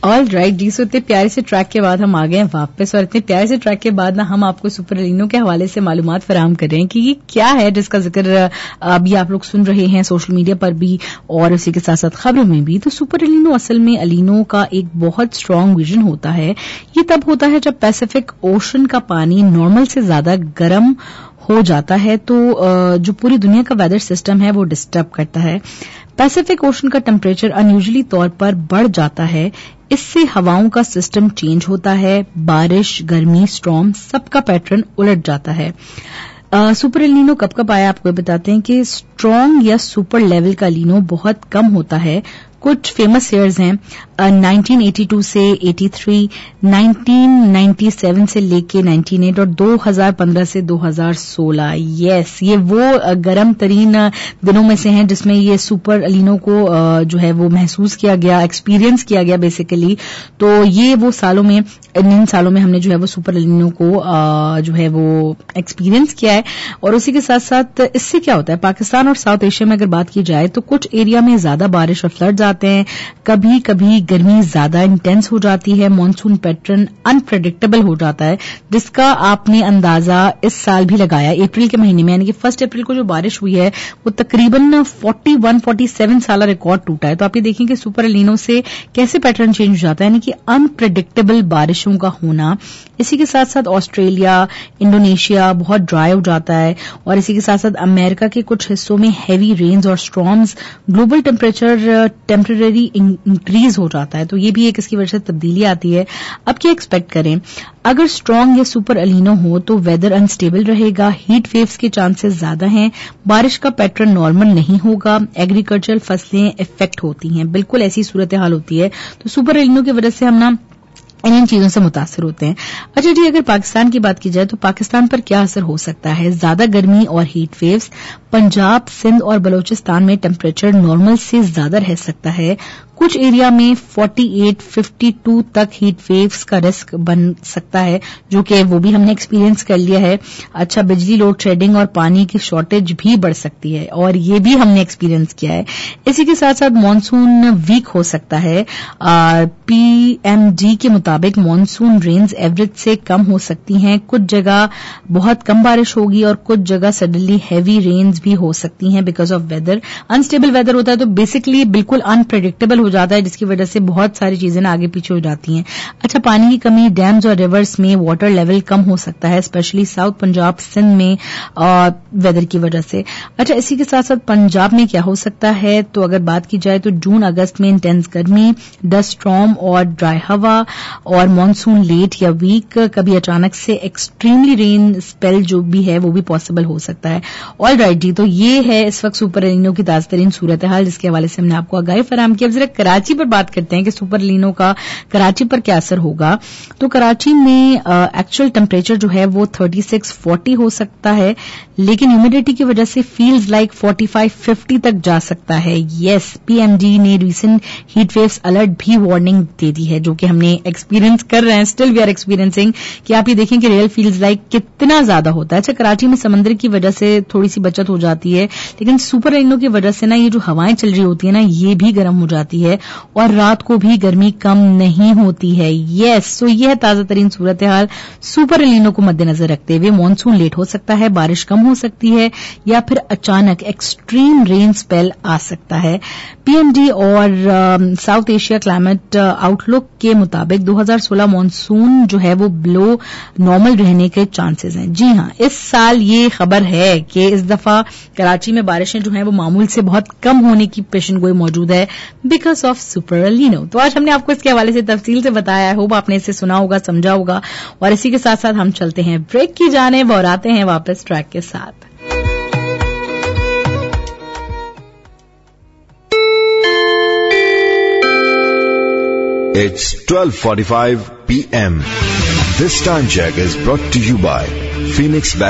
All right जी, सो इतने प्यारे से ट्रैक के बाद हम आ गए हैं वापस, और इतने प्यारे से ट्रैक के बाद ना हम आपको सुपर एलिनो के हवाले से मालूमात फराहम कर रहे हैं कि ये क्या है जिसका जिक्र अभी आप लोग सुन रहे हैं सोशल मीडिया पर भी और उसी के साथ साथ खबरों में भी। तो सुपर एलिनो असल में एलिनो का एक बहुत स्ट्रांग विजन होता है। ये तब होता है जब पैसिफिक ओशन का पानी नॉर्मल से ज्यादा गर्म हो जाता है, तो जो पूरी दुनिया का वेदर सिस्टम है वो डिस्टर्ब करता है। पैसिफिक ओशन का टेम्परेचर अनयूजुअली तौर पर बढ़ जाता है, इससे हवाओं का सिस्टम चेंज होता है, बारिश, गर्मी, स्टॉर्म सबका पैटर्न उलट जाता है। सुपर एलिनो कब कब आया आपको बताते हैं कि स्ट्रांग या सुपर लेवल का एलिनो बहुत कम होता है। कुछ फेमस ईयर्स हैं 1982 से 83, 1997 से लेके 98 और 2015 से 2016। यस, ये वो गर्म तरीन दिनों में से हैं जिसमें ये सुपर एलिनो को जो है वो महसूस किया गया, एक्सपीरियंस किया गया बेसिकली। तो ये वो सालों में, इन सालों में हमने जो है वो सुपर एलिनो को जो है वो एक्सपीरियंस किया है। और उसी के साथ साथ इससे क्या होता है, पाकिस्तान और साउथ एशिया में अगर बात की जाए तो कुछ एरिया में ज्यादा बारिश और फ्लड्स आते हैं, कभी कभी गर्मी ज्यादा इंटेंस हो जाती है, मॉनसून पैटर्न अनप्रेडिक्टेबल हो जाता है, जिसका आपने अंदाजा इस साल भी लगाया अप्रैल के महीने में, यानी कि 1 अप्रैल को जो बारिश हुई है वो तकरीबन 41-47 साल रिकॉर्ड टूटा है। तो आप ये देखें कि सुपर एलिनो से कैसे पैटर्न चेंज हो जाता है, यानी कि अनप्रेडिक्टेबल बारिशों का होना। इसी के साथ साथ ऑस्ट्रेलिया, इंडोनेशिया बहुत ड्राई हो जाता है, और इसी के साथ साथ अमेरिका के कुछ हिस्सों में हैवी रेन्स और storms, global temperature temporary increase हो जाता है। तो ये भी एक इसकी वजह से तब्दीली आती है। अब क्या एक्सपेक्ट करें, अगर स्ट्रांग या सुपर एलिनो हो तो वेदर अनस्टेबल रहेगा, हीट वेव्स के चांसेस ज्यादा हैं, बारिश का पैटर्न नॉर्मल नहीं होगा, एग्रीकल्चरल फसलें इफेक्ट होती हैं। बिल्कुल ऐसी सूरत हाल होती है। तो सुपर एलिनो की वजह से हम ना इन चीजों से मुतासर होते हैं। अच्छा जी, अगर पाकिस्तान की बात की जाए तो पाकिस्तान पर क्या असर हो सकता है, ज्यादा गर्मी और हीट वेव्स। पंजाब, सिंध और बलूचिस्तान में टेम्परेचर नॉर्मल से ज्यादा रह सकता है, कुछ एरिया में 48-52 तक हीट वेव्स का रिस्क बन सकता है, जो कि वो भी हमने एक्सपीरियंस कर लिया है। अच्छा, बिजली लोड शेडिंग और पानी की शॉर्टेज भी बढ़ सकती है, और ये भी हमने एक्सपीरियंस किया है। इसी के साथ साथ मॉनसून वीक हो सकता है। पीएमडी के मुताबिक मॉनसून रेंज एवरेज से कम हो सकती हैं, कुछ जगह बहुत कम बारिश होगी और कुछ जगह सडनली हैवी रेन्स भी हो सकती हैं because of weather. Unstable weather होता है तो बेसिकली बिल्कुल अनप्रेडिक्टेबल हो जाता है, जिसकी वजह से बहुत सारी चीजें ना आगे पीछे हो जाती हैं। अच्छा, पानी की कमी, डैम्स और रिवर्स में वाटर लेवल कम हो सकता है, स्पेशली साउथ पंजाब, सिंध में वेदर की वजह से। अच्छा, इसी के साथ साथ पंजाब में क्या हो सकता है, तो अगर बात की जाए तो जून अगस्त में इंटेंस गर्मी, डस्ट स्टॉर्म और ड्राई हवा, और मॉनसून लेट या वीक, कभी अचानक से एक्सट्रीमली रेन स्पेल जो भी है वो भी पॉसिबल हो सकता है। ऑल राइट जी, तो ये है इस वक्त सुपर एलिनो की ताजा तरीन सूरत हाल, जिसके हवाले से हमने आपको आगाही फराहम की। अब जरा कराची पर बात करते हैं कि सुपर एलिनो का कराची पर क्या असर होगा। तो कराची में एक्चुअल टेम्परेचर जो है वो 36-40 हो सकता है, लेकिन ह्यूमिडिटी की वजह से फील्स लाइक 45-50 तक जा सकता है। यस, पीएमडी ने रिसेंट हीट वेव्स अलर्ट भी वार्निंग दे दी है, जो कि हमने एक्सपीरियंस कर रहे हैं, स्टिल वी आर एक्सपीरियंसिंग, कि आप ये देखें कि रियल फील्स लाइक कितना ज्यादा होता है। अच्छा, कराची में समंदर की वजह से थोड़ी सी बचत हो जाती है, लेकिन सुपर एलिनो की वजह से ना ये जो हवाएं चल रही होती है ना, ये भी गर्म हो जाती है, और रात को भी गर्मी कम नहीं होती है। यस, सो ये है ताजा तरीन सूरत हाल। सुपर एलिनो को मद्देनजर रखते हुए मॉनसून लेट हो सकता है, बारिश कम हो सकती है, या फिर अचानक एक्सट्रीम रेन स्पेल आ सकता है। पीएमडी और साउथ एशिया क्लाइमेट आउटलुक के मुताबिक 2016 मॉनसून जो है वो बिलो नॉर्मल रहने के चांसेस हैं। जी हां, इस साल ये खबर है कि इस दफा कराची में बारिशें जो हैं वो मामूल से बहुत कम होने की पेशेनगोई मौजूद है बिकॉज ऑफ सुपर एलिनो। तो आज हमने आपको इसके हवाले से तफसील से बताया है, होप आपने इसे सुना होगा, समझा होगा। और इसी के साथ साथ हम चलते हैं ब्रेक की जानिब और आते हैं वापस ट्रैक के साथ। It's 12:45 p.m. This time check is brought to you by Phoenix